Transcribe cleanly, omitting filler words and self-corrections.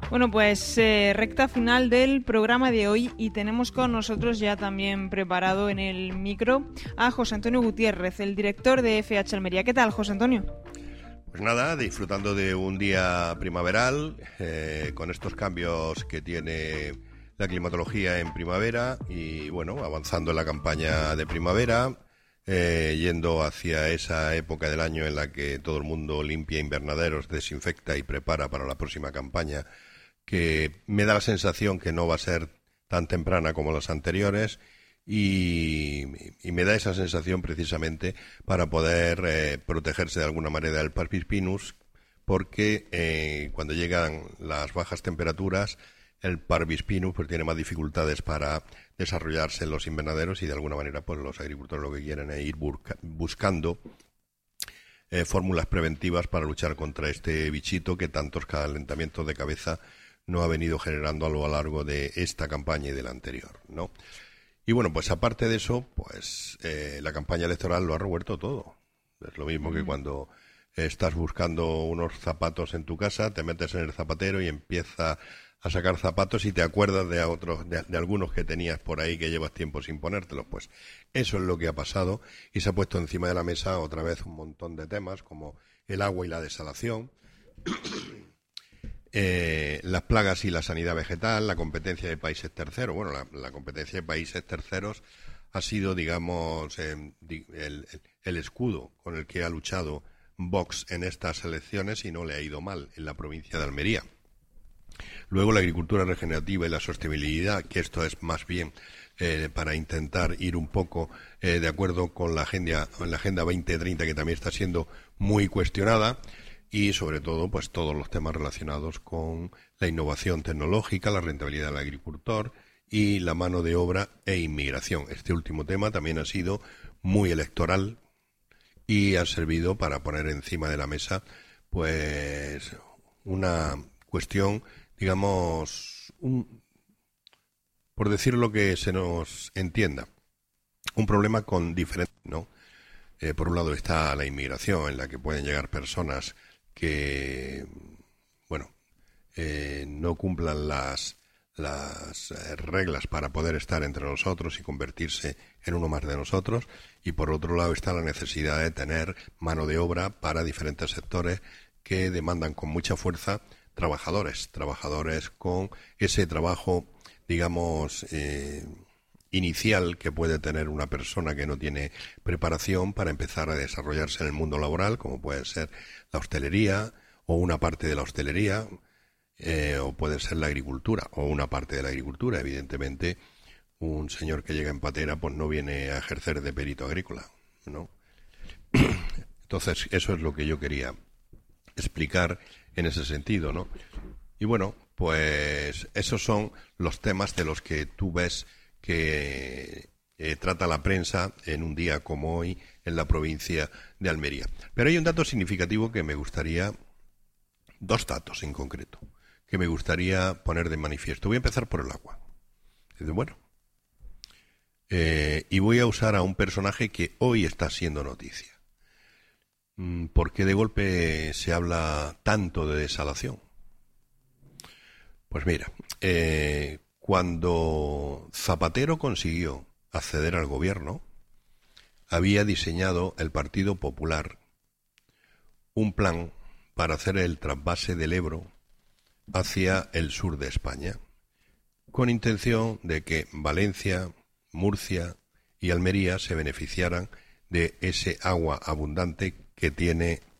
Bueno, pues recta final del programa de hoy y tenemos con nosotros ya también preparado en el micro a José Antonio Gutiérrez, el director de FH Almería. ¿Qué tal, José Antonio? Pues nada, disfrutando de un día primaveral, con estos cambios que tiene la climatología en primavera y bueno, avanzando en la campaña de primavera, yendo hacia esa época del año en la que todo el mundo limpia invernaderos, desinfecta y prepara para la próxima campaña, que me da la sensación que no va a ser tan temprana como las anteriores y me da esa sensación precisamente para poder protegerse de alguna manera del Parvis pinus, porque cuando llegan las bajas temperaturas el Parvis pinus pues tiene más dificultades para desarrollarse en los invernaderos y de alguna manera pues los agricultores lo que quieren es ir buscando fórmulas preventivas para luchar contra este bichito que tantos calentamientos de cabeza no ha venido generando a lo largo de esta campaña y de la anterior, ¿no? Y bueno, pues aparte de eso, pues la campaña electoral lo ha revuelto todo. Es lo mismo que cuando estás buscando unos zapatos en tu casa, te metes en el zapatero y empieza a sacar zapatos y te acuerdas de otros, de algunos que tenías por ahí que llevas tiempo sin ponértelos. Pues eso es lo que ha pasado y se ha puesto encima de la mesa otra vez un montón de temas como el agua y la desalación, las plagas y la sanidad vegetal, la competencia de países terceros. Bueno, la competencia de países terceros ha sido, digamos, el escudo con el que ha luchado Vox en estas elecciones y no le ha ido mal en la provincia de Almería. Luego la agricultura regenerativa y la sostenibilidad, que esto es más bien para intentar ir un poco de acuerdo con la Agenda 2030, que también está siendo muy cuestionada. Y sobre todo, pues todos los temas relacionados con la innovación tecnológica, la rentabilidad del agricultor y la mano de obra e inmigración. Este último tema también ha sido muy electoral y ha servido para poner encima de la mesa, pues, una cuestión, digamos, por decir lo que se nos entienda, un problema con diferentes, ¿no? Por un lado está la inmigración, en la que pueden llegar personas que, bueno, no cumplan las reglas para poder estar entre nosotros y convertirse en uno más de nosotros, y por otro lado está la necesidad de tener mano de obra para diferentes sectores que demandan con mucha fuerza trabajadores con ese trabajo, digamos, inicial que puede tener una persona que no tiene preparación para empezar a desarrollarse en el mundo laboral, como puede ser la hostelería o una parte de la hostelería, o puede ser la agricultura o una parte de la agricultura. Evidentemente, un señor que llega en patera pues no viene a ejercer de perito agrícola, ¿no? Entonces, eso es lo que yo quería explicar en ese sentido, ¿no? Y bueno, pues esos son los temas de los que tú ves que trata la prensa en un día como hoy en la provincia de Almería. Pero hay un dato significativo que me gustaría, dos datos en concreto, que me gustaría poner de manifiesto. Voy a empezar por el agua. Bueno, y voy a usar a un personaje que hoy está siendo noticia. ¿Por qué de golpe se habla tanto de desalación? Pues mira, cuando Zapatero consiguió acceder al gobierno, había diseñado el Partido Popular un plan para hacer el trasvase del Ebro hacia el sur de España, con intención de que Valencia, Murcia y Almería se beneficiaran de ese agua abundante que tiene